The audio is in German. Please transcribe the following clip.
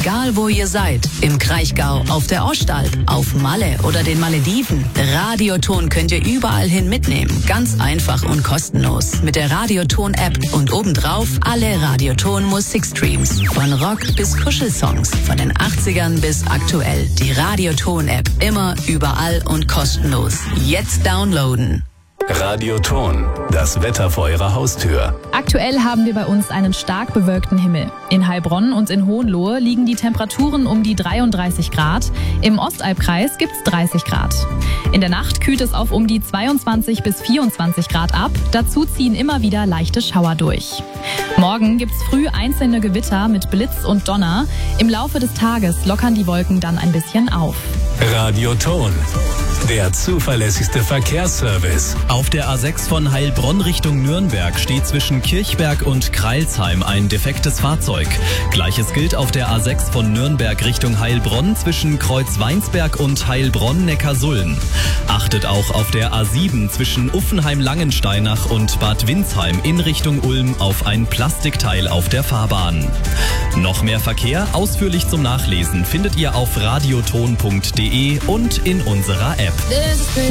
Egal wo ihr seid, im Kraichgau, auf der Ostalb, auf Malle oder den Malediven, Radioton könnt ihr überall hin mitnehmen. Ganz einfach und kostenlos. Mit der Radioton-App und obendrauf alle Radioton-Musikstreams. Von Rock bis Kuschelsongs, von den 80ern bis aktuell. Die Radioton-App. Immer, überall und kostenlos. Jetzt downloaden. Radioton, das Wetter vor Ihrer Haustür. Aktuell haben wir bei uns einen stark bewölkten Himmel. In Heilbronn und in Hohenlohe liegen die Temperaturen um die 33 Grad. Im Ostalbkreis gibt's 30 Grad. In der Nacht kühlt es auf um die 22 bis 24 Grad ab. Dazu ziehen immer wieder leichte Schauer durch. Morgen gibt's früh einzelne Gewitter mit Blitz und Donner. Im Laufe des Tages lockern die Wolken dann ein bisschen auf. Radioton, der zuverlässigste Verkehrsservice. Auf der A6 von Heilbronn Richtung Nürnberg steht zwischen Kirchberg und Kreilsheim ein defektes Fahrzeug. Gleiches gilt auf der A6 von Nürnberg Richtung Heilbronn zwischen Kreuzweinsberg und Heilbronn-Neckarsulm. Achtet auch auf der A7 zwischen Uffenheim-Langensteinach und Bad Windsheim in Richtung Ulm auf ein Plastikteil auf der Fahrbahn. Noch mehr Verkehr ausführlich zum Nachlesen findet ihr auf radioton.de und in unserer App.